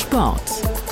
Sport.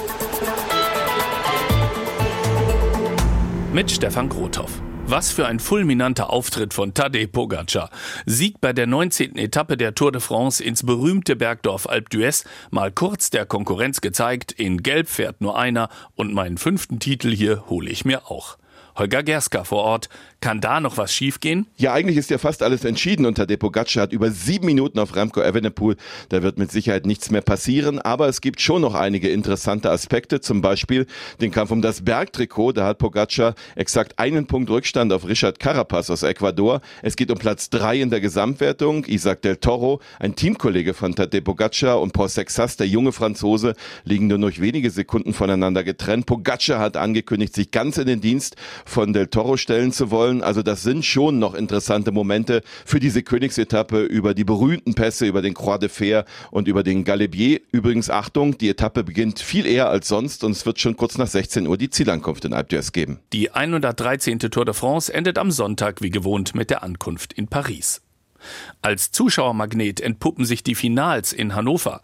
Mit Stefan Grothoff. Was für ein fulminanter Auftritt von Tadej Pogačar. Sieg bei der 19. Etappe der Tour de France ins berühmte Bergdorf Alpe d'Huez. Mal kurz der Konkurrenz gezeigt, in Gelb fährt nur einer und meinen 5. Titel hier hole ich mir auch. Holger Gerska vor Ort. Kann da noch was schiefgehen? Ja, eigentlich ist ja fast alles entschieden und Tadej Pogačar hat über 7 Minuten auf Remco Evenepoel. Da wird mit Sicherheit nichts mehr passieren, aber es gibt schon noch einige interessante Aspekte, zum Beispiel den Kampf um das Bergtrikot. Da hat Pogačar exakt 1 Punkt Rückstand auf Richard Carapaz aus Ecuador. Es geht um Platz 3 in der Gesamtwertung. Isaac del Toro, ein Teamkollege von Tadej Pogačar, und Paul Sexas, der junge Franzose, liegen nur noch wenige Sekunden voneinander getrennt. Pogačar hat angekündigt, sich ganz in den Dienst von del Toro stellen zu wollen. Also das sind schon noch interessante Momente für diese Königsetappe über die berühmten Pässe, über den Croix de Fer und über den Galibier. Übrigens, Achtung, die Etappe beginnt viel eher als sonst und es wird schon kurz nach 16 Uhr die Zielankunft in Alpe d'Huez geben. Die 113. Tour de France endet am Sonntag wie gewohnt mit der Ankunft in Paris. Als Zuschauermagnet entpuppen sich die Finals in Hannover.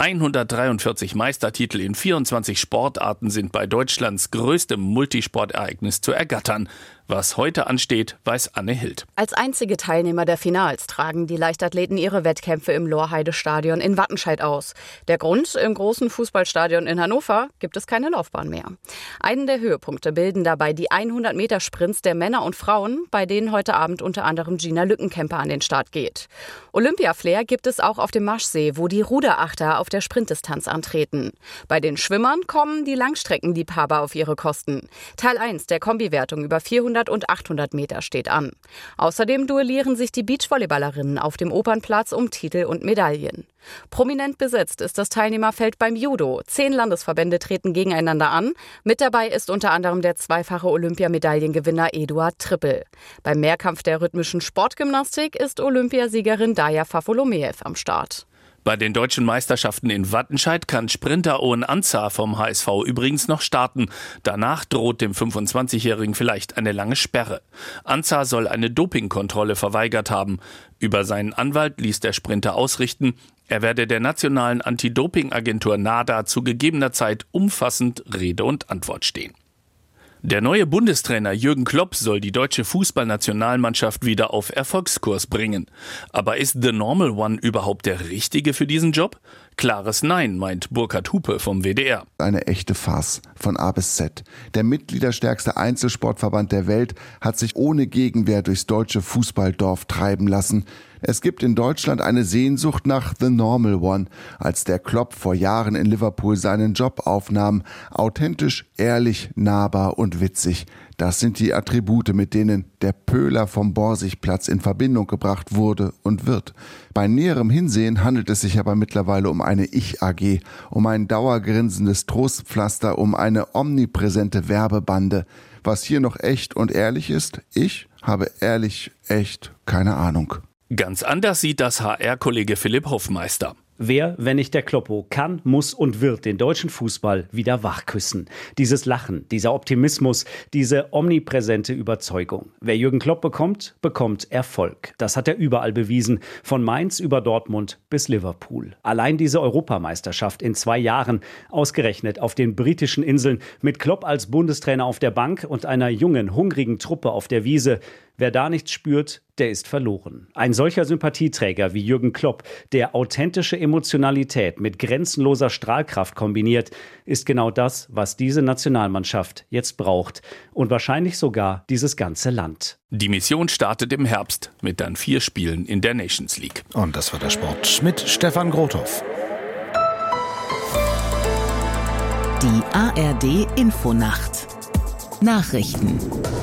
143 Meistertitel in 24 Sportarten sind bei Deutschlands größtem Multisportereignis zu ergattern. Was heute ansteht, weiß Anne Hild. Als einzige Teilnehmer der Finals tragen die Leichtathleten ihre Wettkämpfe im Lorheide-Stadion in Wattenscheid aus. Der Grund: im großen Fußballstadion in Hannover gibt es keine Laufbahn mehr. Einen der Höhepunkte bilden dabei die 100-Meter-Sprints der Männer und Frauen, bei denen heute Abend unter anderem Gina Lückenkämper an den Start geht. Olympia-Flair gibt es auch auf dem Maschsee, wo die Ruderachter auf der Sprintdistanz antreten. Bei den Schwimmern kommen die Langstreckenliebhaber auf ihre Kosten. Teil 1 der Kombiwertung über 400 und 800 Meter steht an. Außerdem duellieren sich die Beachvolleyballerinnen auf dem Opernplatz um Titel und Medaillen. Prominent besetzt ist das Teilnehmerfeld beim Judo. 10 Landesverbände treten gegeneinander an. Mit dabei ist unter anderem der zweifache Olympiamedaillengewinner Eduard Trippel. Beim Mehrkampf der rhythmischen Sportgymnastik ist Olympiasiegerin Daja Fafolomeev am Start. Bei den deutschen Meisterschaften in Wattenscheid kann Sprinter Owen Anzar vom HSV übrigens noch starten. Danach droht dem 25-Jährigen vielleicht eine lange Sperre. Anzar soll eine Dopingkontrolle verweigert haben. Über seinen Anwalt ließ der Sprinter ausrichten, er werde der nationalen Anti-Doping-Agentur NADA zu gegebener Zeit umfassend Rede und Antwort stehen. Der neue Bundestrainer Jürgen Klopp soll die deutsche Fußballnationalmannschaft wieder auf Erfolgskurs bringen. Aber ist The Normal One überhaupt der Richtige für diesen Job? Klares Nein, meint Burkhard Hupe vom WDR. Eine echte Farce von A bis Z. Der mitgliederstärkste Einzelsportverband der Welt hat sich ohne Gegenwehr durchs deutsche Fußballdorf treiben lassen. Es gibt in Deutschland eine Sehnsucht nach The Normal One, als der Klopp vor Jahren in Liverpool seinen Job aufnahm. Authentisch, ehrlich, nahbar und witzig. Das sind die Attribute, mit denen der Pöhler vom Borsigplatz in Verbindung gebracht wurde und wird. Bei näherem Hinsehen handelt es sich aber mittlerweile um eine Ich-AG, um ein dauergrinsendes Trostpflaster, um eine omnipräsente Werbebande. Was hier noch echt und ehrlich ist, ich habe ehrlich, echt keine Ahnung. Ganz anders sieht das HR-Kollege Philipp Hoffmeister. Wer, wenn nicht der Kloppo, kann, muss und wird den deutschen Fußball wieder wachküssen. Dieses Lachen, dieser Optimismus, diese omnipräsente Überzeugung. Wer Jürgen Klopp bekommt, bekommt Erfolg. Das hat er überall bewiesen, von Mainz über Dortmund bis Liverpool. Allein diese Europameisterschaft in 2 Jahren, ausgerechnet auf den britischen Inseln, mit Klopp als Bundestrainer auf der Bank und einer jungen, hungrigen Truppe auf der Wiese. Wer da nichts spürt, der ist verloren. Ein solcher Sympathieträger wie Jürgen Klopp, der authentische Emotionalität mit grenzenloser Strahlkraft kombiniert, ist genau das, was diese Nationalmannschaft jetzt braucht. Und wahrscheinlich sogar dieses ganze Land. Die Mission startet im Herbst mit dann 4 Spielen in der Nations League. Und das war der Sport mit Stefan Grothoff. Die ARD Infonacht. Nachrichten.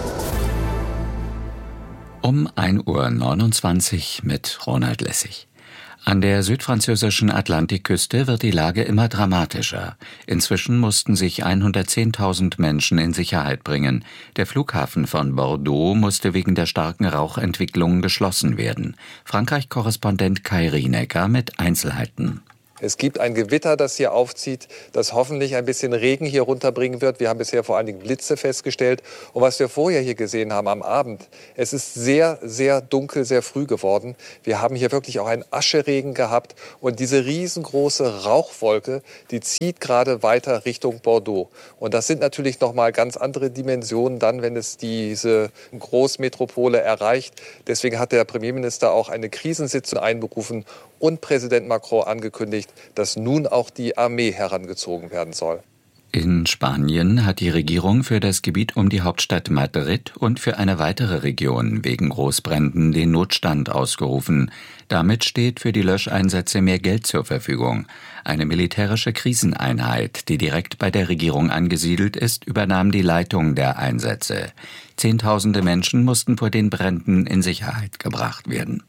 Um 1:29 Uhr mit Ronald Lessig. An der südfranzösischen Atlantikküste wird die Lage immer dramatischer. Inzwischen mussten sich 110.000 Menschen in Sicherheit bringen. Der Flughafen von Bordeaux musste wegen der starken Rauchentwicklung geschlossen werden. Frankreich-Korrespondent Kai Rienecker mit Einzelheiten. Es gibt ein Gewitter, das hier aufzieht, das hoffentlich ein bisschen Regen hier runterbringen wird. Wir haben bisher vor allen Dingen Blitze festgestellt. Und was wir vorher hier gesehen haben am Abend, es ist sehr, sehr dunkel, sehr früh geworden. Wir haben hier wirklich auch einen Ascheregen gehabt. Und diese riesengroße Rauchwolke, die zieht gerade weiter Richtung Bordeaux. Und das sind natürlich nochmal ganz andere Dimensionen dann, wenn es diese Großmetropole erreicht. Deswegen hat der Premierminister auch eine Krisensitzung einberufen und Präsident Macron angekündigt, dass nun auch die Armee herangezogen werden soll. In Spanien hat die Regierung für das Gebiet um die Hauptstadt Madrid und für eine weitere Region wegen Großbränden den Notstand ausgerufen. Damit steht für die Löscheinsätze mehr Geld zur Verfügung. Eine militärische Kriseneinheit, die direkt bei der Regierung angesiedelt ist, übernahm die Leitung der Einsätze. Zehntausende Menschen mussten vor den Bränden in Sicherheit gebracht werden.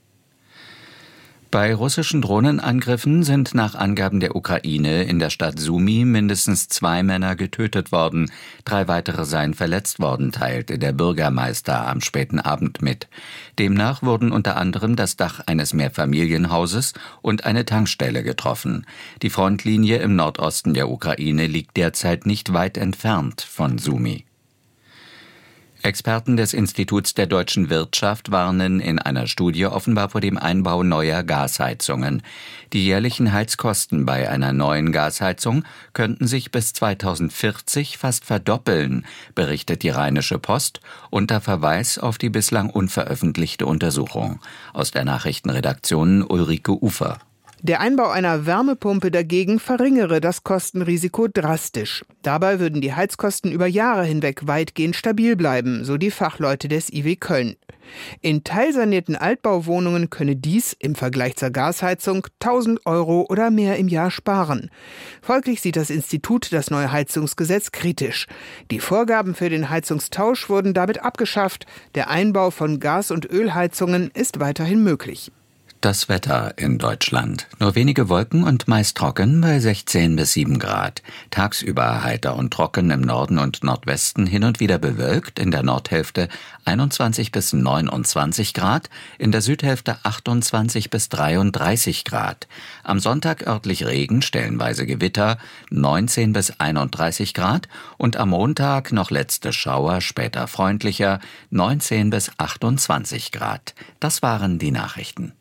Bei russischen Drohnenangriffen sind nach Angaben der Ukraine in der Stadt Sumy mindestens 2 Männer getötet worden. 3 weitere seien verletzt worden, teilte der Bürgermeister am späten Abend mit. Demnach wurden unter anderem das Dach eines Mehrfamilienhauses und eine Tankstelle getroffen. Die Frontlinie im Nordosten der Ukraine liegt derzeit nicht weit entfernt von Sumy. Experten des Instituts der deutschen Wirtschaft warnen in einer Studie offenbar vor dem Einbau neuer Gasheizungen. Die jährlichen Heizkosten bei einer neuen Gasheizung könnten sich bis 2040 fast verdoppeln, berichtet die Rheinische Post unter Verweis auf die bislang unveröffentlichte Untersuchung. Aus der Nachrichtenredaktion Ulrike Ufer. Der Einbau einer Wärmepumpe dagegen verringere das Kostenrisiko drastisch. Dabei würden die Heizkosten über Jahre hinweg weitgehend stabil bleiben, so die Fachleute des IW Köln. In teilsanierten Altbauwohnungen könne dies im Vergleich zur Gasheizung 1.000 € oder mehr im Jahr sparen. Folglich sieht das Institut das neue Heizungsgesetz kritisch. Die Vorgaben für den Heizungstausch wurden damit abgeschafft. Der Einbau von Gas- und Ölheizungen ist weiterhin möglich. Das Wetter in Deutschland. Nur wenige Wolken und meist trocken bei 16 bis 7 Grad. Tagsüber heiter und trocken im Norden und Nordwesten, hin und wieder bewölkt, in der Nordhälfte 21 bis 29 Grad, in der Südhälfte 28 bis 33 Grad. Am Sonntag örtlich Regen, stellenweise Gewitter, 19 bis 31 Grad und am Montag noch letzte Schauer, später freundlicher, 19 bis 28 Grad. Das waren die Nachrichten.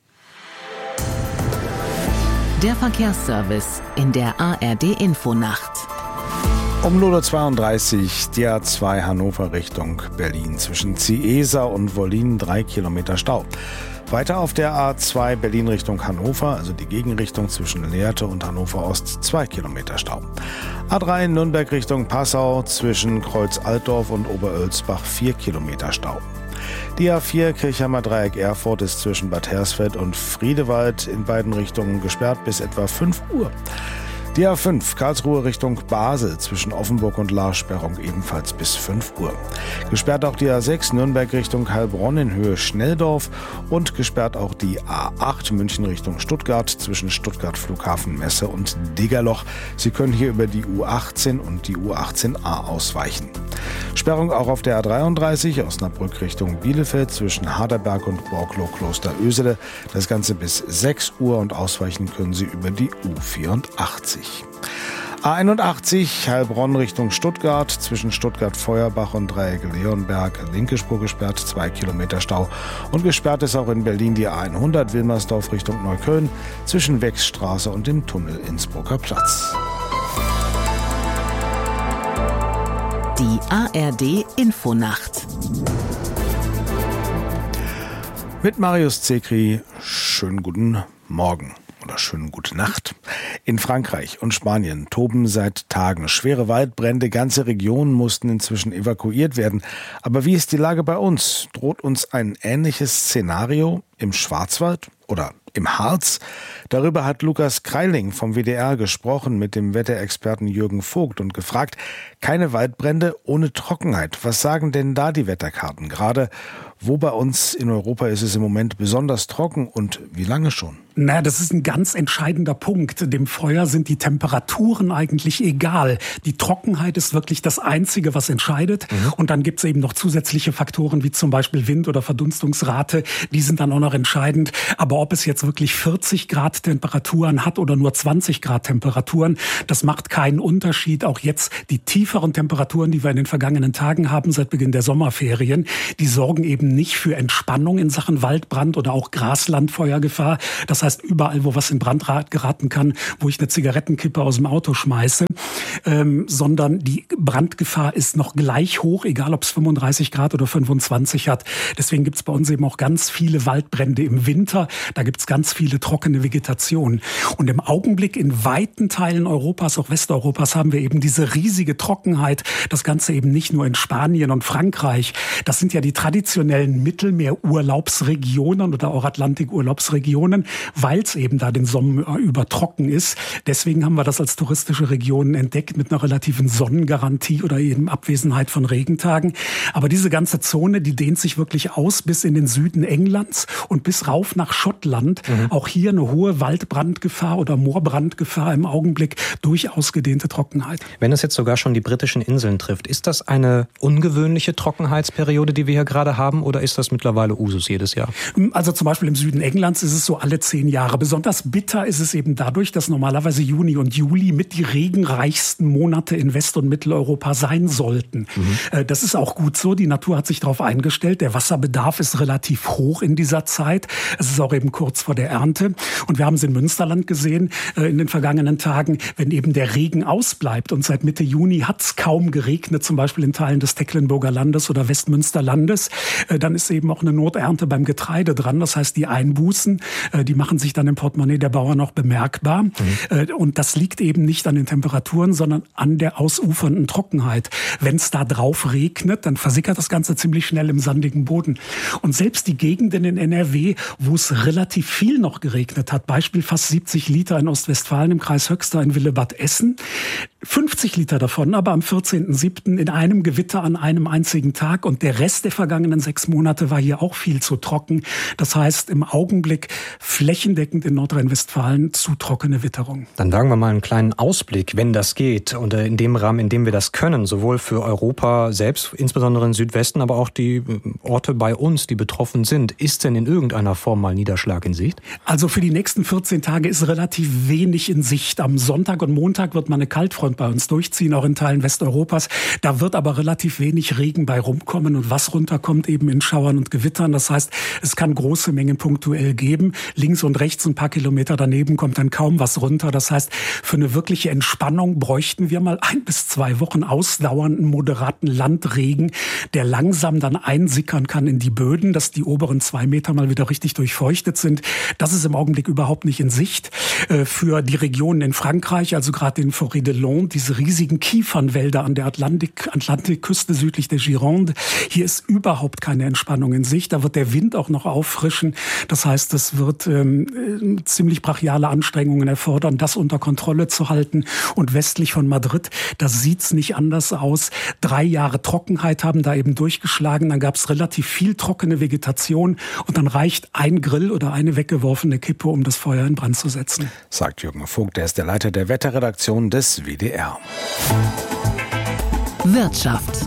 Der Verkehrsservice in der ARD Infonacht. Um 0:32 Uhr die A2 Hannover Richtung Berlin. Zwischen Ciesa und Wollin 3 Kilometer Stau. Weiter auf der A2 Berlin Richtung Hannover, also die Gegenrichtung zwischen Lehrte und Hannover Ost, 2 Kilometer Stau. A3 Nürnberg Richtung Passau zwischen Kreuz Altdorf und Oberölsbach 4 Kilometer Stau. Die A4 Kirchheimer Dreieck Erfurt ist zwischen Bad Hersfeld und Friedewald in beiden Richtungen gesperrt bis etwa 5 Uhr. Die A5 Karlsruhe Richtung Basel zwischen Offenburg und Lars Sperrung ebenfalls bis 5 Uhr. Gesperrt auch die A6 Nürnberg Richtung Heilbronn in Höhe Schnelldorf und gesperrt auch die A8 München Richtung Stuttgart zwischen Stuttgart Flughafen Messe und Degerloch. Sie können hier über die U18 und die U18a ausweichen. Sperrung auch auf der A33 Osnabrück Richtung Bielefeld zwischen Harderberg und Borklow Kloster Ösele. Das Ganze bis 6 Uhr und ausweichen können Sie über die U84. A81 Heilbronn Richtung Stuttgart zwischen Stuttgart-Feuerbach und Dreieck Leonberg, linke Spur gesperrt, 2 Kilometer Stau. Und gesperrt ist auch in Berlin die A100 Wilmersdorf Richtung Neukölln zwischen Wechsstraße und dem Tunnel Innsbrucker Platz. Die ARD Infonacht. Mit Marius Zekri, schönen guten Morgen. Oder schönen gute Nacht. In Frankreich und Spanien toben seit Tagen schwere Waldbrände. Ganze Regionen mussten inzwischen evakuiert werden. Aber wie ist die Lage bei uns? Droht uns ein ähnliches Szenario im Schwarzwald oder im Harz? Darüber hat Lukas Kreiling vom WDR gesprochen mit dem Wetterexperten Jürgen Vogt und gefragt, keine Waldbrände ohne Trockenheit. Was sagen denn da die Wetterkarten? Gerade Wo bei uns in Europa ist es im Moment besonders trocken und wie lange schon? Na, das ist ein ganz entscheidender Punkt. Dem Feuer sind die Temperaturen eigentlich egal. Die Trockenheit ist wirklich das Einzige, was entscheidet. Und dann gibt es eben noch zusätzliche Faktoren, wie zum Beispiel Wind oder Verdunstungsrate. Die sind dann auch noch entscheidend. Aber ob es jetzt wirklich 40 Grad Temperaturen hat oder nur 20 Grad Temperaturen, das macht keinen Unterschied. Auch jetzt die tieferen Temperaturen, die wir in den vergangenen Tagen haben, seit Beginn der Sommerferien, die sorgen eben nicht für Entspannung in Sachen Waldbrand oder auch Graslandfeuergefahr. Das heißt, überall, wo was in Brand geraten kann, wo ich eine Zigarettenkippe aus dem Auto schmeiße, sondern die Brandgefahr ist noch gleich hoch, egal ob es 35 Grad oder 25 hat. Deswegen gibt es bei uns eben auch ganz viele Waldbrände im Winter. Da gibt es ganz viele trockene Vegetation. Und im Augenblick in weiten Teilen Europas, auch Westeuropas, haben wir eben diese riesige Trockenheit. Das Ganze eben nicht nur in Spanien und Frankreich. Das sind ja die traditionellen Mittelmeerurlaubsregionen oder auch Atlantikurlaubsregionen, weil es eben da den Sommer über trocken ist. Deswegen haben wir das als touristische Region entdeckt mit einer relativen Sonnengarantie oder eben Abwesenheit von Regentagen. Aber diese ganze Zone, die dehnt sich wirklich aus bis in den Süden Englands und bis rauf nach Schottland. Auch hier eine hohe Waldbrandgefahr oder Moorbrandgefahr im Augenblick durch ausgedehnte Trockenheit. Wenn es jetzt sogar schon die britischen Inseln trifft, ist das eine ungewöhnliche Trockenheitsperiode, die wir hier gerade haben, oder ist das mittlerweile Usus jedes Jahr? Also zum Beispiel im Süden Englands ist es so alle 10 Jahre. Besonders bitter ist es eben dadurch, dass normalerweise Juni und Juli mit die regenreichsten Monate in West- und Mitteleuropa sein sollten. Das ist auch gut so. Die Natur hat sich darauf eingestellt. Der Wasserbedarf ist relativ hoch in dieser Zeit. Es ist auch eben kurz vor der Ernte. Und wir haben es in Münsterland gesehen in den vergangenen Tagen, wenn eben der Regen ausbleibt. Und seit Mitte Juni hat es kaum geregnet, zum Beispiel in Teilen des Tecklenburger Landes oder Westmünsterlandes. Dann ist eben auch eine Noternte beim Getreide dran. Das heißt, die Einbußen, die machen sich dann im Portemonnaie der Bauern noch bemerkbar. Und das liegt eben nicht an den Temperaturen, sondern an der ausufernden Trockenheit. Wenn es da drauf regnet, dann versickert das Ganze ziemlich schnell im sandigen Boden. Und selbst die Gegenden in NRW, wo es relativ viel noch geregnet hat, Beispiel fast 70 Liter in Ostwestfalen im Kreis Höxter in Willebad Essen, 50 Liter davon, aber am 14.07. in einem Gewitter an einem einzigen Tag, und der Rest der vergangenen 6 Monate war hier auch viel zu trocken. Das heißt, im Augenblick flächendeckend in Nordrhein-Westfalen zu trockene Witterung. Dann wagen wir mal einen kleinen Ausblick, wenn das geht, und in dem Rahmen, in dem wir das können, sowohl für Europa selbst, insbesondere im Südwesten, aber auch die Orte bei uns, die betroffen sind. Ist denn in irgendeiner Form mal Niederschlag in Sicht? Also für die nächsten 14 Tage ist relativ wenig in Sicht. Am Sonntag und Montag wird mal eine Kaltfront bei uns durchziehen, auch in Teilen Westeuropas. Da wird aber relativ wenig Regen bei rumkommen, und was runterkommt, eben in Schauern und Gewittern. Das heißt, es kann große Mengen punktuell geben. Links und rechts ein paar Kilometer daneben kommt dann kaum was runter. Das heißt, für eine wirkliche Entspannung bräuchten wir mal 1 bis 2 Wochen ausdauernden, moderaten Landregen, der langsam dann einsickern kann in die Böden, dass die oberen 2 Meter mal wieder richtig durchfeuchtet sind. Das ist im Augenblick überhaupt nicht in Sicht. Für die Regionen in Frankreich, also gerade in Forêt-de-Landes, diese riesigen Kiefernwälder an der Atlantikküste südlich der Gironde, hier ist überhaupt keine Entspannung in Sicht. Da wird der Wind auch noch auffrischen. Das heißt, es wird ziemlich brachiale Anstrengungen erfordern, das unter Kontrolle zu halten. Und westlich von Madrid, da sieht's nicht anders aus. 3 Jahre Trockenheit haben da eben durchgeschlagen. Dann gab's relativ viel trockene Vegetation, und dann reicht ein Grill oder eine weggeworfene Kippe, um das Feuer in Brand zu setzen. Sagt Jürgen Vogt, der ist der Leiter der Wetterredaktion des WDR. Wirtschaft.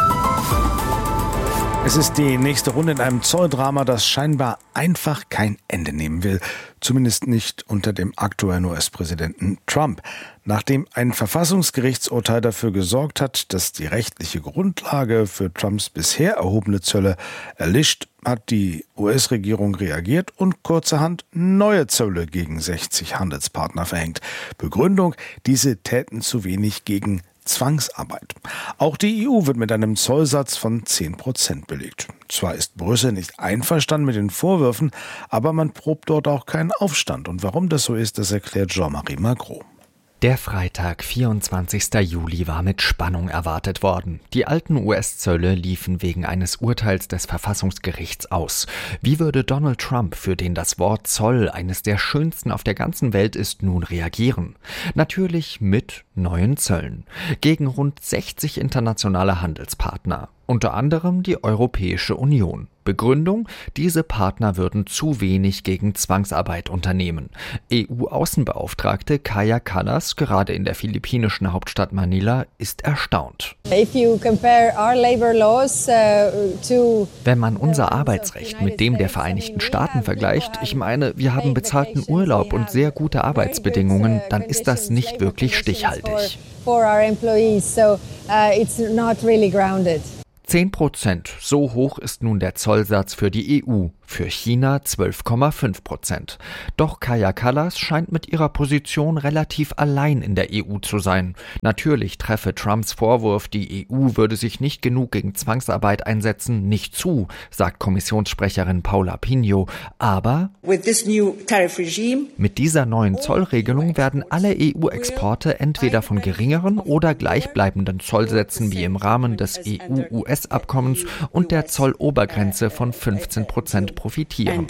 Es ist die nächste Runde in einem Zolldrama, das scheinbar einfach kein Ende nehmen will. Zumindest nicht unter dem aktuellen US-Präsidenten Trump. Nachdem ein Verfassungsgerichtsurteil dafür gesorgt hat, dass die rechtliche Grundlage für Trumps bisher erhobene Zölle erlischt, hat die US-Regierung reagiert und kurzerhand neue Zölle gegen 60 Handelspartner verhängt. Begründung, diese täten zu wenig gegen Zwangsarbeit. Auch die EU wird mit einem Zollsatz von 10% belegt. Zwar ist Brüssel nicht einverstanden mit den Vorwürfen, aber man probt dort auch keinen Aufstand. Und warum das so ist, das erklärt Jean-Marie Magro. Der Freitag, 24. Juli, war mit Spannung erwartet worden. Die alten US-Zölle liefen wegen eines Urteils des Verfassungsgerichts aus. Wie würde Donald Trump, für den das Wort Zoll eines der schönsten auf der ganzen Welt ist, nun reagieren? Natürlich mit neuen Zöllen. Gegen rund 60 internationale Handelspartner. Unter anderem die Europäische Union. Begründung: Diese Partner würden zu wenig gegen Zwangsarbeit unternehmen. EU-Außenbeauftragte Kaja Kallas, gerade in der philippinischen Hauptstadt Manila, ist erstaunt. Wenn man unser Arbeitsrecht mit dem der Vereinigten Staaten vergleicht, ich meine, wir haben bezahlten Urlaub und sehr gute Arbeitsbedingungen, dann ist das nicht wirklich stichhaltig. 10%, so hoch ist nun der Zollsatz für die EU, für China 12,5%. Doch Kaja Kallas scheint mit ihrer Position relativ allein in der EU zu sein. Natürlich treffe Trumps Vorwurf, die EU würde sich nicht genug gegen Zwangsarbeit einsetzen, nicht zu, sagt Kommissionssprecherin Paula Pinho. Aber mit dieser neuen Zollregelung werden alle EU-Exporte entweder von geringeren oder gleichbleibenden Zollsätzen wie im Rahmen des EU-US-Abkommens und der Zollobergrenze von 15% profitieren.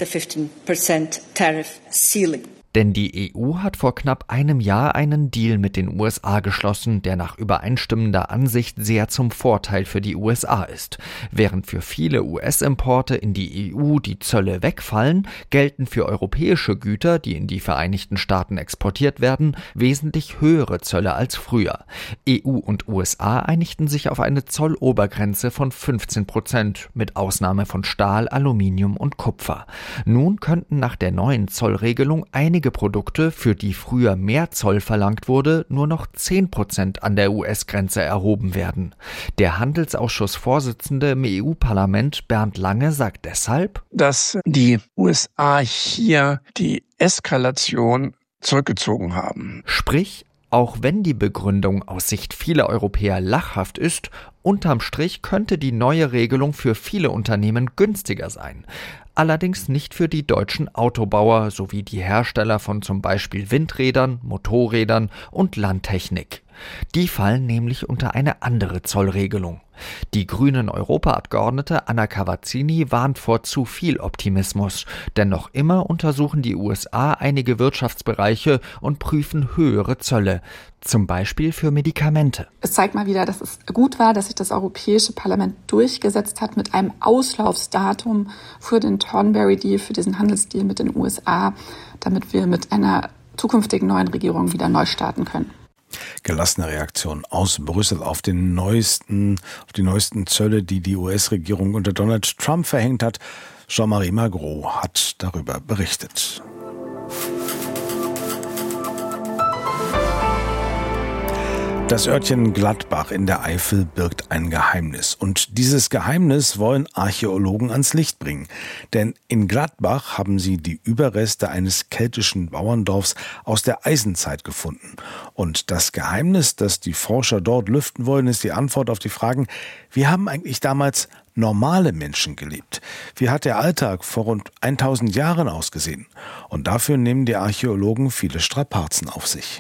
Denn die EU hat vor knapp einem Jahr einen Deal mit den USA geschlossen, der nach übereinstimmender Ansicht sehr zum Vorteil für die USA ist. Während für viele US-Importe in die EU die Zölle wegfallen, gelten für europäische Güter, die in die Vereinigten Staaten exportiert werden, wesentlich höhere Zölle als früher. EU und USA einigten sich auf eine Zollobergrenze von 15%, mit Ausnahme von Stahl, Aluminium und Kupfer. Nun könnten nach der neuen Zollregelung einige Produkte, für die früher mehr Zoll verlangt wurde, nur noch 10% an der US-Grenze erhoben werden. Der Handelsausschussvorsitzende im EU-Parlament Bernd Lange sagt deshalb, dass die USA hier die Eskalation zurückgezogen haben. Sprich, auch wenn die Begründung aus Sicht vieler Europäer lachhaft ist, unterm Strich könnte die neue Regelung für viele Unternehmen günstiger sein. Allerdings nicht für die deutschen Autobauer sowie die Hersteller von zum Beispiel Windrädern, Motorrädern und Landtechnik. Die fallen nämlich unter eine andere Zollregelung. Die grünen Europaabgeordnete Anna Cavazzini warnt vor zu viel Optimismus, denn noch immer untersuchen die USA einige Wirtschaftsbereiche und prüfen höhere Zölle, zum Beispiel für Medikamente. Es zeigt mal wieder, dass es gut war, dass sich das Europäische Parlament durchgesetzt hat mit einem Auslaufsdatum für den Thornberry-Deal, für diesen Handelsdeal mit den USA, damit wir mit einer zukünftigen neuen Regierung wieder neu starten können. Gelassene Reaktion aus Brüssel auf die neuesten Zölle, die die US-Regierung unter Donald Trump verhängt hat. Jean-Marie Magro hat darüber berichtet. Das Örtchen Gladbach in der Eifel birgt ein Geheimnis. Und dieses Geheimnis wollen Archäologen ans Licht bringen. Denn in Gladbach haben sie die Überreste eines keltischen Bauerndorfs aus der Eisenzeit gefunden. Und das Geheimnis, das die Forscher dort lüften wollen, ist die Antwort auf die Fragen: Wie haben eigentlich damals normale Menschen gelebt? Wie hat der Alltag vor rund 1000 Jahren ausgesehen? Und dafür nehmen die Archäologen viele Strapazen auf sich.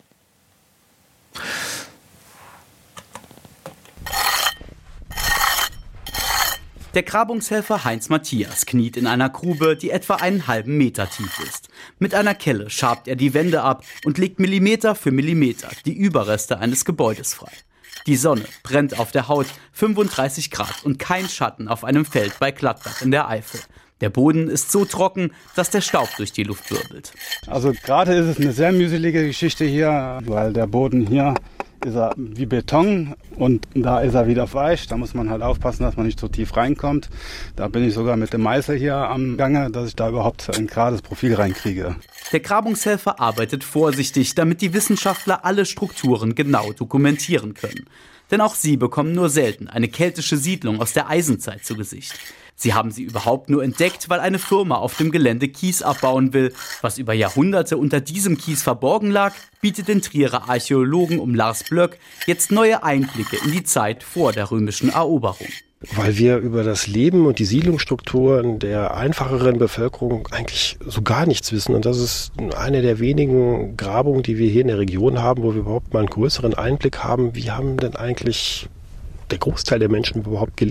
Der Grabungshelfer Heinz Matthias kniet in einer Grube, die etwa einen halben Meter tief ist. Mit einer Kelle schabt er die Wände ab und legt Millimeter für Millimeter die Überreste eines Gebäudes frei. Die Sonne brennt auf der Haut, 35 Grad und kein Schatten auf einem Feld bei Gladbach in der Eifel. Der Boden ist so trocken, dass der Staub durch die Luft wirbelt. Also gerade ist es eine sehr mühselige Geschichte hier, weil der Boden hier ist er wie Beton und da ist er wieder weich. Da muss man halt aufpassen, dass man nicht so tief reinkommt. Da bin ich sogar mit dem Meißel hier am Gange, dass ich da überhaupt ein gerades Profil reinkriege. Der Grabungshelfer arbeitet vorsichtig, damit die Wissenschaftler alle Strukturen genau dokumentieren können. Denn auch sie bekommen nur selten eine keltische Siedlung aus der Eisenzeit zu Gesicht. Sie haben sie überhaupt nur entdeckt, weil eine Firma auf dem Gelände Kies abbauen will. Was über Jahrhunderte unter diesem Kies verborgen lag, bietet den Trierer Archäologen um Lars Blöck jetzt neue Einblicke in die Zeit vor der römischen Eroberung. Weil wir über das Leben und die Siedlungsstrukturen der einfacheren Bevölkerung eigentlich so gar nichts wissen. Und das ist eine der wenigen Grabungen, die wir hier in der Region haben, wo wir überhaupt mal einen größeren Einblick haben, wie haben denn eigentlich der Großteil der Menschen überhaupt gelebt.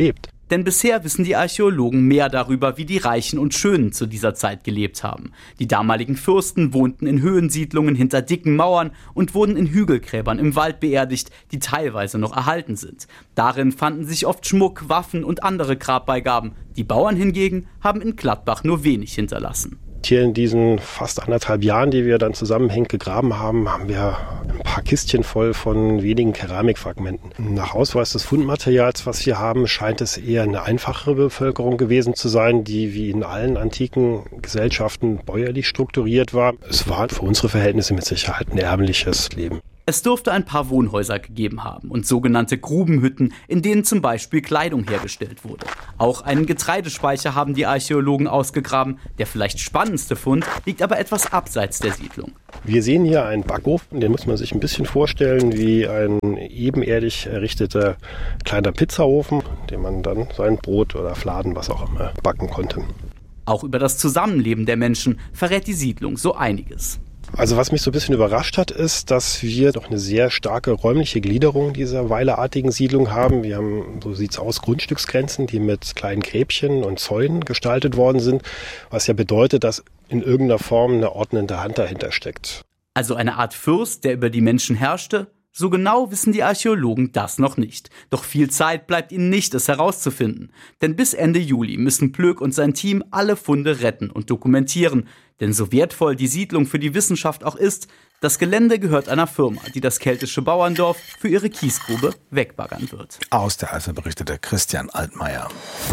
Denn bisher wissen die Archäologen mehr darüber, wie die Reichen und Schönen zu dieser Zeit gelebt haben. Die damaligen Fürsten wohnten in Höhensiedlungen hinter dicken Mauern und wurden in Hügelgräbern im Wald beerdigt, die teilweise noch erhalten sind. Darin fanden sich oft Schmuck, Waffen und andere Grabbeigaben. Die Bauern hingegen haben in Gladbach nur wenig hinterlassen. Hier in diesen fast 1,5 Jahren, die wir dann zusammenhängend gegraben haben, haben wir ein paar Kistchen voll von wenigen Keramikfragmenten. Nach Ausweis des Fundmaterials, was wir haben, scheint es eher eine einfachere Bevölkerung gewesen zu sein, die wie in allen antiken Gesellschaften bäuerlich strukturiert war. Es war für unsere Verhältnisse mit Sicherheit ein ärmliches Leben. Es dürfte ein paar Wohnhäuser gegeben haben und sogenannte Grubenhütten, in denen zum Beispiel Kleidung hergestellt wurde. Auch einen Getreidespeicher haben die Archäologen ausgegraben. Der vielleicht spannendste Fund liegt aber etwas abseits der Siedlung. Wir sehen hier einen Backofen, den muss man sich ein bisschen vorstellen wie ein ebenerdig errichteter kleiner Pizzaofen, den man dann sein Brot oder Fladen, was auch immer, backen konnte. Auch über das Zusammenleben der Menschen verrät die Siedlung so einiges. Also was mich so ein bisschen überrascht hat, ist, dass wir doch eine sehr starke räumliche Gliederung dieser weilerartigen Siedlung haben. Wir haben, so sieht's aus, Grundstücksgrenzen, die mit kleinen Gräbchen und Zäunen gestaltet worden sind, was ja bedeutet, dass in irgendeiner Form eine ordnende Hand dahinter steckt. Also eine Art Fürst, der über die Menschen herrschte? So genau wissen die Archäologen das noch nicht. Doch viel Zeit bleibt ihnen nicht, es herauszufinden. Denn bis Ende Juli müssen Plöck und sein Team alle Funde retten und dokumentieren. Denn so wertvoll die Siedlung für die Wissenschaft auch ist, das Gelände gehört einer Firma, die das keltische Bauerndorf für ihre Kiesgrube wegbaggern wird. Aus der Eifel berichtete Christian Altmaier.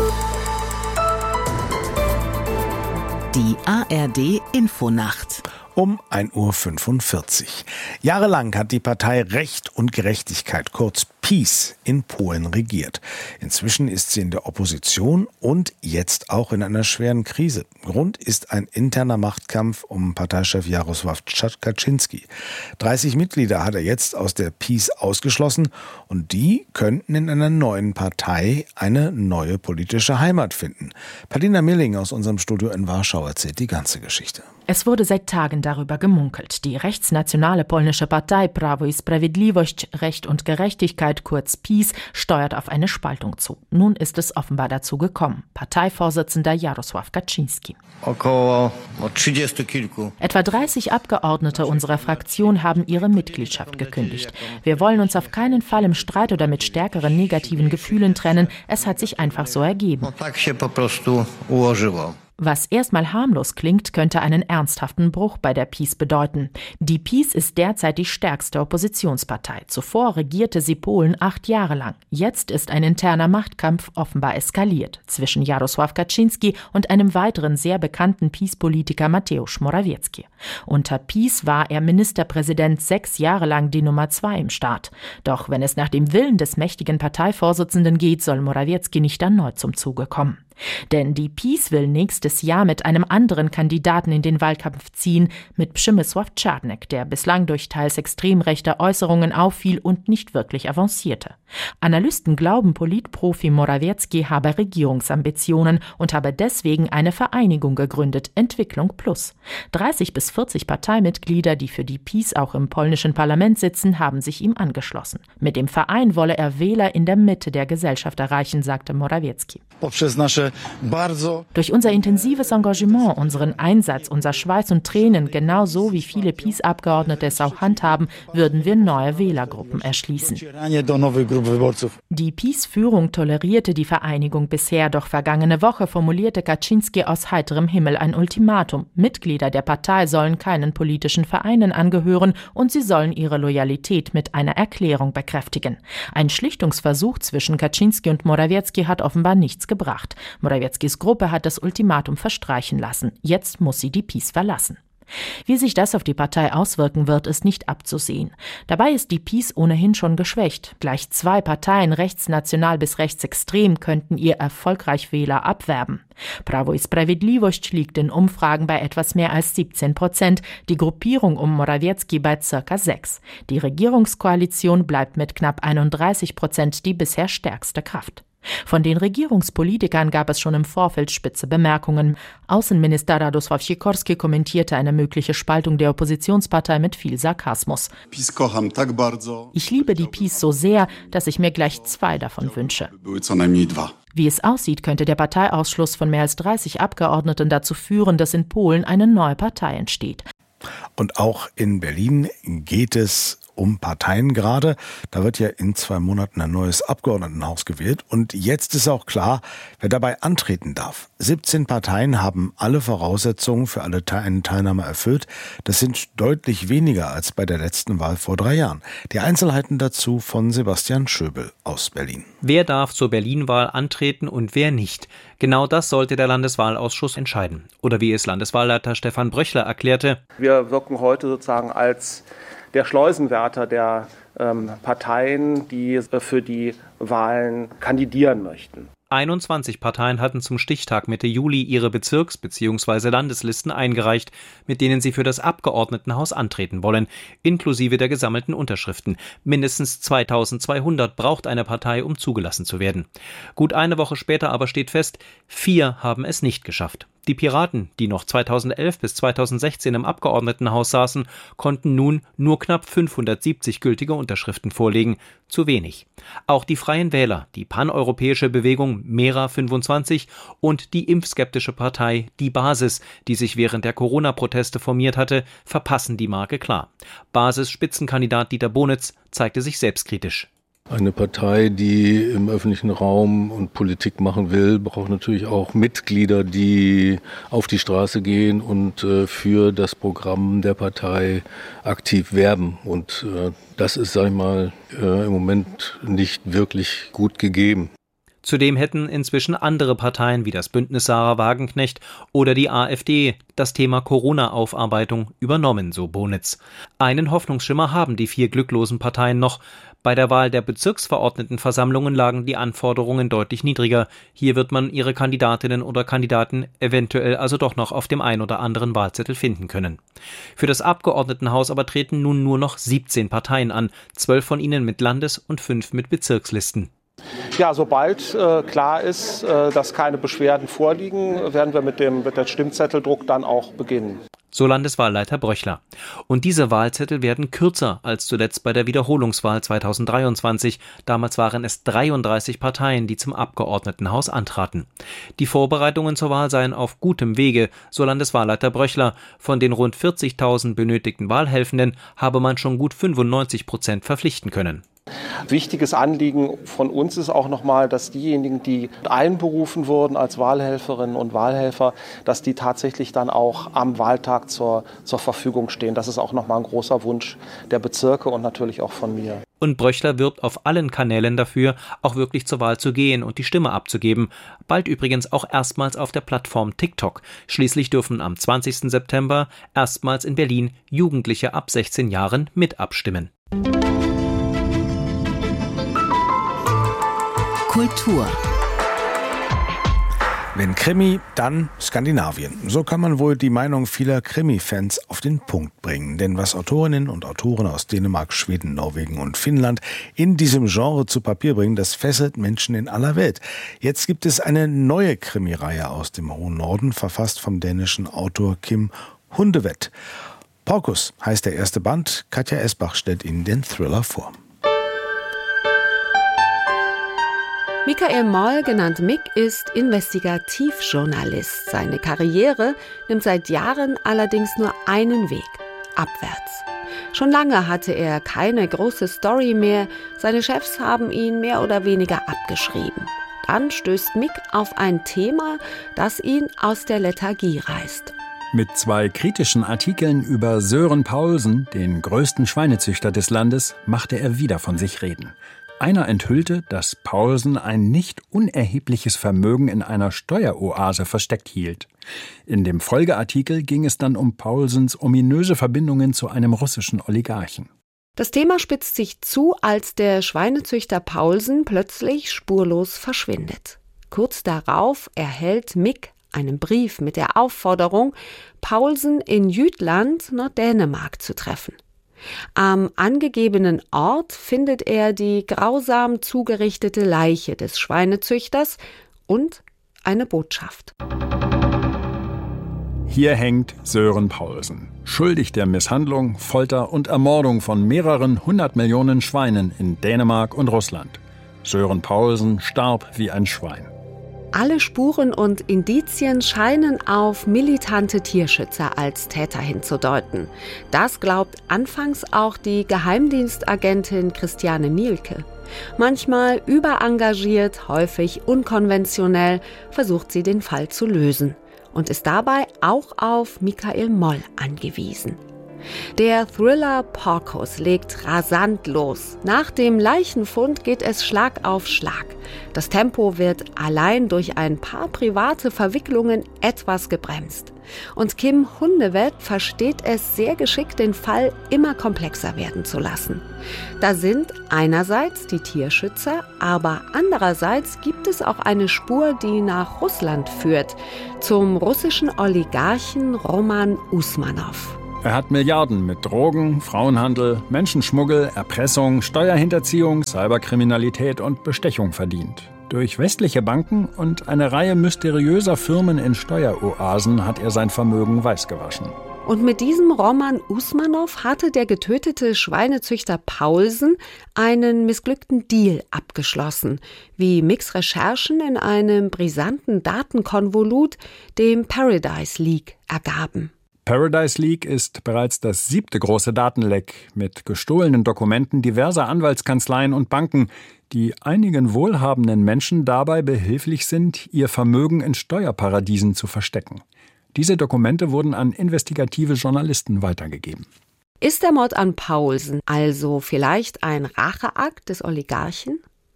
Die ARD Infonacht. Um 1:45 Uhr. Jahrelang hat die Partei Recht und Gerechtigkeit, kurz PiS, in Polen regiert. Inzwischen ist sie in der Opposition und jetzt auch in einer schweren Krise. Grund ist ein interner Machtkampf um Parteichef Jarosław Kaczyński. 30 Mitglieder hat er jetzt aus der PiS ausgeschlossen und die könnten in einer neuen Partei eine neue politische Heimat finden. Paulina Milling aus unserem Studio in Warschau erzählt die ganze Geschichte. Es wurde seit Tagen darüber gemunkelt. Die rechtsnationale polnische Partei Prawo i Sprawiedliwość, Recht und Gerechtigkeit, kurz PiS, steuert auf eine Spaltung zu. Nun ist es offenbar dazu gekommen. Parteivorsitzender Jarosław Kaczyński. Etwa 30 Abgeordnete unserer Fraktion haben ihre Mitgliedschaft gekündigt. Wir wollen uns auf keinen Fall im Streit oder mit stärkeren negativen Gefühlen trennen. Es hat sich einfach so ergeben. Was erstmal harmlos klingt, könnte einen ernsthaften Bruch bei der PiS bedeuten. Die PiS ist derzeit die stärkste Oppositionspartei. Zuvor regierte sie Polen 8 Jahre lang. Jetzt ist ein interner Machtkampf offenbar eskaliert zwischen Jarosław Kaczyński und einem weiteren sehr bekannten PiS-Politiker Mateusz Morawiecki. Unter PiS war er Ministerpräsident 6 Jahre lang die Nummer 2 im Staat. Doch wenn es nach dem Willen des mächtigen Parteivorsitzenden geht, soll Morawiecki nicht erneut zum Zuge kommen. Denn die PiS will nächstes Jahr mit einem anderen Kandidaten in den Wahlkampf ziehen, mit Przemysław Czarnek, der bislang durch teils extrem rechte Äußerungen auffiel und nicht wirklich avancierte. Analysten glauben, Politprofi Morawiecki habe Regierungsambitionen und habe deswegen eine Vereinigung gegründet, Entwicklung Plus. 30 bis 40 Parteimitglieder, die für die PiS auch im polnischen Parlament sitzen, haben sich ihm angeschlossen. Mit dem Verein wolle er Wähler in der Mitte der Gesellschaft erreichen, sagte Morawiecki. Durch unser intensives Engagement, unseren Einsatz, unser Schweiß und Tränen, genauso wie viele PiS-Abgeordnete es auch handhaben, würden wir neue Wählergruppen erschließen. Die PiS-Führung tolerierte die Vereinigung bisher, doch vergangene Woche formulierte Kaczyński aus heiterem Himmel ein Ultimatum. Mitglieder der Partei sollen keinen politischen Vereinen angehören und sie sollen ihre Loyalität mit einer Erklärung bekräftigen. Ein Schlichtungsversuch zwischen Kaczyński und Morawiecki hat offenbar nichts gebracht. Morawieckis Gruppe hat das Ultimatum verstreichen lassen. Jetzt muss sie die PiS verlassen. Wie sich das auf die Partei auswirken wird, ist nicht abzusehen. Dabei ist die PiS ohnehin schon geschwächt. Gleich 2 Parteien, rechtsnational bis rechtsextrem, könnten ihr erfolgreich Wähler abwerben. Prawo i Sprawiedliwość liegt in Umfragen bei etwas mehr als 17%, die Gruppierung um Morawiecki bei ca. 6%. Die Regierungskoalition bleibt mit knapp 31% die bisher stärkste Kraft. Von den Regierungspolitikern gab es schon im Vorfeld spitze Bemerkungen. Außenminister Radosław Sikorski kommentierte eine mögliche Spaltung der Oppositionspartei mit viel Sarkasmus. Ich liebe die PiS so sehr, dass ich mir gleich 2 davon wünsche. Wie es aussieht, könnte der Parteiausschluss von mehr als 30 Abgeordneten dazu führen, dass in Polen eine neue Partei entsteht. Und auch in Berlin geht es um Parteien gerade. Da wird ja in 2 Monaten ein neues Abgeordnetenhaus gewählt. Und jetzt ist auch klar, wer dabei antreten darf. 17 Parteien haben alle Voraussetzungen für eine Teilnahme erfüllt. Das sind deutlich weniger als bei der letzten Wahl vor 3 Jahren. Die Einzelheiten dazu von Sebastian Schöbel aus Berlin. Wer darf zur Berlin-Wahl antreten und wer nicht? Genau das sollte der Landeswahlausschuss entscheiden. Oder wie es Landeswahlleiter Stefan Bröchler erklärte: Wir wirken heute sozusagen als der Schleusenwärter der Parteien, die für die Wahlen kandidieren möchten. 21 Parteien hatten zum Stichtag Mitte Juli ihre Bezirks- bzw. Landeslisten eingereicht, mit denen sie für das Abgeordnetenhaus antreten wollen, inklusive der gesammelten Unterschriften. Mindestens 2200 braucht eine Partei, um zugelassen zu werden. Gut eine Woche später aber steht fest, 4 haben es nicht geschafft. Die Piraten, die noch 2011 bis 2016 im Abgeordnetenhaus saßen, konnten nun nur knapp 570 gültige Unterschriften vorlegen. Zu wenig. Auch die Freien Wähler, die paneuropäische Bewegung Mera25 und die impfskeptische Partei Die Basis, die sich während der Corona-Proteste formiert hatte, verpassen die Marke klar. Basis-Spitzenkandidat Dieter Bonitz zeigte sich selbstkritisch. Eine Partei, die im öffentlichen Raum und Politik machen will, braucht natürlich auch Mitglieder, die auf die Straße gehen und für das Programm der Partei aktiv werben. Und das ist, sag ich mal, im Moment nicht wirklich gut gegeben. Zudem hätten inzwischen andere Parteien wie das Bündnis Sarah Wagenknecht oder die AfD das Thema Corona-Aufarbeitung übernommen, so Bonitz. Einen Hoffnungsschimmer haben die 4 glücklosen Parteien noch. Bei der Wahl der Bezirksverordnetenversammlungen lagen die Anforderungen deutlich niedriger. Hier wird man ihre Kandidatinnen oder Kandidaten eventuell also doch noch auf dem ein oder anderen Wahlzettel finden können. Für das Abgeordnetenhaus aber treten nun nur noch 17 Parteien an, 12 von ihnen mit Landes- und 5 mit Bezirkslisten. Ja, sobald klar ist, dass keine Beschwerden vorliegen, werden wir mit dem Stimmzetteldruck dann auch beginnen. So Landeswahlleiter Bröchler. Und diese Wahlzettel werden kürzer als zuletzt bei der Wiederholungswahl 2023. Damals waren es 33 Parteien, die zum Abgeordnetenhaus antraten. Die Vorbereitungen zur Wahl seien auf gutem Wege, so Landeswahlleiter Bröchler. Von den rund 40.000 benötigten Wahlhelfenden habe man schon gut 95% verpflichten können. Wichtiges Anliegen von uns ist auch nochmal, dass diejenigen, die einberufen wurden als Wahlhelferinnen und Wahlhelfer, dass die tatsächlich dann auch am Wahltag zur Verfügung stehen. Das ist auch nochmal ein großer Wunsch der Bezirke und natürlich auch von mir. Und Bröchler wirbt auf allen Kanälen dafür, auch wirklich zur Wahl zu gehen und die Stimme abzugeben. Bald übrigens auch erstmals auf der Plattform TikTok. Schließlich dürfen am 20. September erstmals in Berlin Jugendliche ab 16 Jahren mit abstimmen. Kultur. Wenn Krimi, dann Skandinavien. So kann man wohl die Meinung vieler Krimi-Fans auf den Punkt bringen. Denn was Autorinnen und Autoren aus Dänemark, Schweden, Norwegen und Finnland in diesem Genre zu Papier bringen, das fesselt Menschen in aller Welt. Jetzt gibt es eine neue Krimireihe aus dem hohen Norden, verfasst vom dänischen Autor Kim Hundevedt. Porkus heißt der erste Band. Katja Esbach stellt Ihnen den Thriller vor. Michael Moll, genannt Mick, ist Investigativjournalist. Seine Karriere nimmt seit Jahren allerdings nur einen Weg: abwärts. Schon lange hatte er keine große Story mehr. Seine Chefs haben ihn mehr oder weniger abgeschrieben. Dann stößt Mick auf ein Thema, das ihn aus der Lethargie reißt. Mit 2 kritischen Artikeln über Sören Paulsen, den größten Schweinezüchter des Landes, machte er wieder von sich reden. Einer enthüllte, dass Paulsen ein nicht unerhebliches Vermögen in einer Steueroase versteckt hielt. In dem Folgeartikel ging es dann um Paulsens ominöse Verbindungen zu einem russischen Oligarchen. Das Thema spitzt sich zu, als der Schweinezüchter Paulsen plötzlich spurlos verschwindet. Kurz darauf erhält Mick einen Brief mit der Aufforderung, Paulsen in Jütland nach Dänemark zu treffen. Am angegebenen Ort findet er die grausam zugerichtete Leiche des Schweinezüchters und eine Botschaft. Hier hängt Sören Paulsen, schuldig der Misshandlung, Folter und Ermordung von mehreren 100 Millionen Schweinen in Dänemark und Russland. Sören Paulsen starb wie ein Schwein. Alle Spuren und Indizien scheinen auf militante Tierschützer als Täter hinzudeuten. Das glaubt anfangs auch die Geheimdienstagentin Christiane Mielke. Manchmal überengagiert, häufig unkonventionell, versucht sie den Fall zu lösen und ist dabei auch auf Michael Moll angewiesen. Der Thriller Porkus legt rasant los. Nach dem Leichenfund geht es Schlag auf Schlag. Das Tempo wird allein durch ein paar private Verwicklungen etwas gebremst. Und Kim Hundevedt versteht es sehr geschickt, den Fall immer komplexer werden zu lassen. Da sind einerseits die Tierschützer, aber andererseits gibt es auch eine Spur, die nach Russland führt, zum russischen Oligarchen Roman Usmanow. Er hat Milliarden mit Drogen, Frauenhandel, Menschenschmuggel, Erpressung, Steuerhinterziehung, Cyberkriminalität und Bestechung verdient. Durch westliche Banken und eine Reihe mysteriöser Firmen in Steueroasen hat er sein Vermögen weißgewaschen. Und mit diesem Roman Usmanow hatte der getötete Schweinezüchter Paulsen einen missglückten Deal abgeschlossen, wie Mix Recherchen in einem brisanten Datenkonvolut, dem Paradise Leak, ergaben. Paradise Leak ist bereits das 7. große Datenleck mit gestohlenen Dokumenten diverser Anwaltskanzleien und Banken, die einigen wohlhabenden Menschen dabei behilflich sind, ihr Vermögen in Steuerparadiesen zu verstecken. Diese Dokumente wurden an investigative Journalisten weitergegeben. Ist der Mord an Paulsen also vielleicht ein Racheakt des Oligarchen?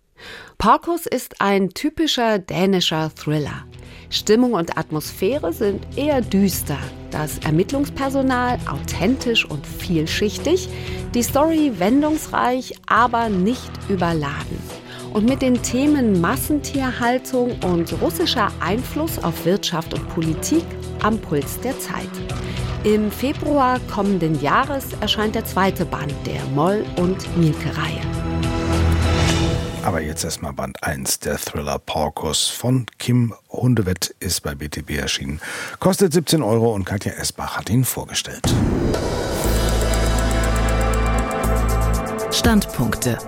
Porkus ist ein typischer dänischer Thriller. Stimmung und Atmosphäre sind eher düster, das Ermittlungspersonal authentisch und vielschichtig, die Story wendungsreich, aber nicht überladen. Und mit den Themen Massentierhaltung und russischer Einfluss auf Wirtschaft und Politik am Puls der Zeit. Im Februar kommenden Jahres erscheint der 2. Band der Moll- und Mielke-Reihe. Aber jetzt erstmal Band 1, der Thriller Porkus von Kim Hundevedt ist bei BTB erschienen. Kostet 17 € und Katja Esbach hat ihn vorgestellt. Standpunkte.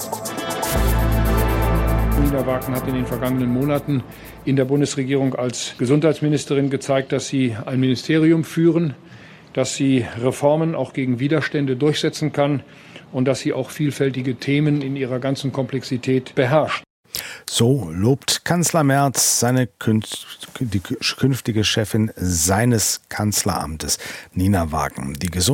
Nina Wagner hat in den vergangenen Monaten in der Bundesregierung als Gesundheitsministerin gezeigt, dass sie ein Ministerium führen, dass sie Reformen auch gegen Widerstände durchsetzen kann und dass sie auch vielfältige Themen in ihrer ganzen Komplexität beherrscht. So lobt Kanzler Merz die künftige Chefin seines Kanzleramtes, Nina Wagner.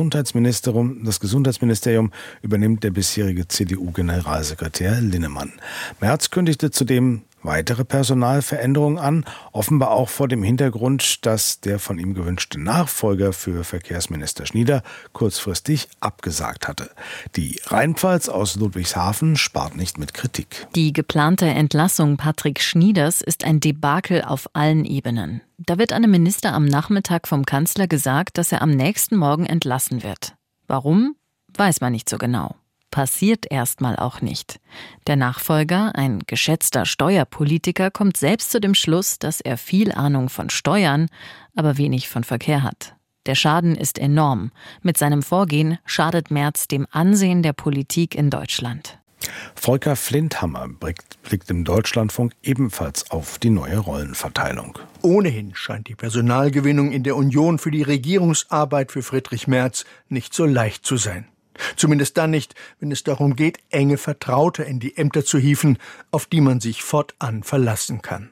Das Gesundheitsministerium übernimmt der bisherige CDU-Generalsekretär Linnemann. Merz kündigte zudem weitere Personalveränderungen an, offenbar auch vor dem Hintergrund, dass der von ihm gewünschte Nachfolger für Verkehrsminister Schnieder kurzfristig abgesagt hatte. Die Rheinpfalz aus Ludwigshafen spart nicht mit Kritik. Die geplante Entlassung Patrick Schnieders ist ein Debakel auf allen Ebenen. Da wird einem Minister am Nachmittag vom Kanzler gesagt, dass er am nächsten Morgen entlassen wird. Warum? Weiß man nicht so genau. Passiert erstmal auch nicht. Der Nachfolger, ein geschätzter Steuerpolitiker, kommt selbst zu dem Schluss, dass er viel Ahnung von Steuern, aber wenig von Verkehr hat. Der Schaden ist enorm. Mit seinem Vorgehen schadet Merz dem Ansehen der Politik in Deutschland. Volker Flinthammer blickt im Deutschlandfunk ebenfalls auf die neue Rollenverteilung. Ohnehin scheint die Personalgewinnung in der Union für die Regierungsarbeit für Friedrich Merz nicht so leicht zu sein. Zumindest dann nicht, wenn es darum geht, enge Vertraute in die Ämter zu hieven, auf die man sich fortan verlassen kann.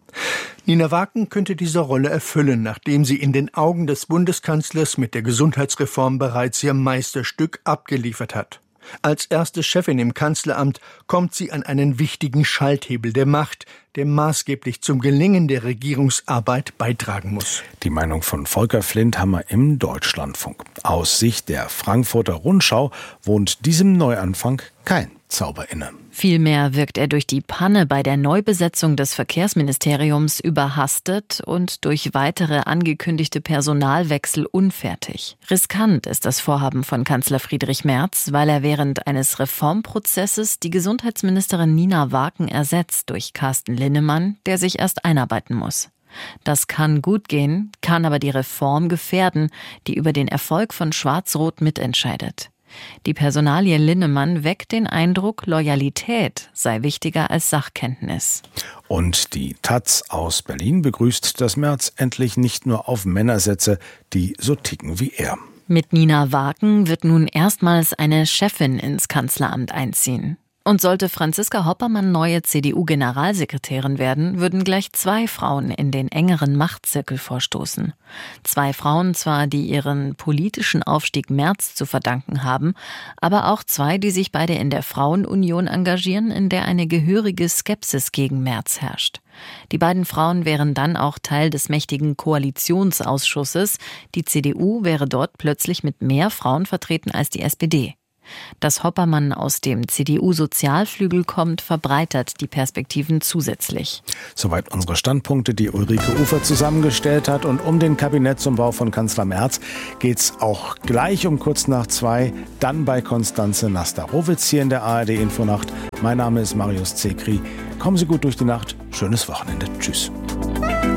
Nina Wagner könnte diese Rolle erfüllen, nachdem sie in den Augen des Bundeskanzlers mit der Gesundheitsreform bereits ihr Meisterstück abgeliefert hat. Als erste Chefin im Kanzleramt kommt sie an einen wichtigen Schalthebel der Macht, der maßgeblich zum Gelingen der Regierungsarbeit beitragen muss. Die Meinung von Volker Flinthammer im Deutschlandfunk. Aus Sicht der Frankfurter Rundschau wohnt diesem Neuanfang kein Zauber inne. Vielmehr wirkt er durch die Panne bei der Neubesetzung des Verkehrsministeriums überhastet und durch weitere angekündigte Personalwechsel unfertig. Riskant ist das Vorhaben von Kanzler Friedrich Merz, weil er während eines Reformprozesses die Gesundheitsministerin Nina Wagner ersetzt durch Carsten Linnemann, der sich erst einarbeiten muss. Das kann gut gehen, kann aber die Reform gefährden, die über den Erfolg von Schwarz-Rot mitentscheidet. Die Personalie Linnemann weckt den Eindruck, Loyalität sei wichtiger als Sachkenntnis. Und die taz aus Berlin begrüßt, dass Merz endlich nicht nur auf Männer setze, die so ticken wie er. Mit Nina Waken wird nun erstmals eine Chefin ins Kanzleramt einziehen. Und sollte Franziska Hoppermann neue CDU-Generalsekretärin werden, würden gleich 2 Frauen in den engeren Machtzirkel vorstoßen. 2 Frauen zwar, die ihren politischen Aufstieg Merz zu verdanken haben, aber auch 2, die sich beide in der Frauenunion engagieren, in der eine gehörige Skepsis gegen Merz herrscht. Die beiden Frauen wären dann auch Teil des mächtigen Koalitionsausschusses. Die CDU wäre dort plötzlich mit mehr Frauen vertreten als die SPD. Dass Hoppermann aus dem CDU-Sozialflügel kommt, verbreitert die Perspektiven zusätzlich. Soweit unsere Standpunkte, die Ulrike Ufer zusammengestellt hat. Und um den Kabinettsumbau von Kanzler Merz geht's auch gleich um kurz nach 2, dann bei Konstanze Nasterowitz hier in der ARD-Infonacht. Mein Name ist Marius Zekri. Kommen Sie gut durch die Nacht. Schönes Wochenende. Tschüss.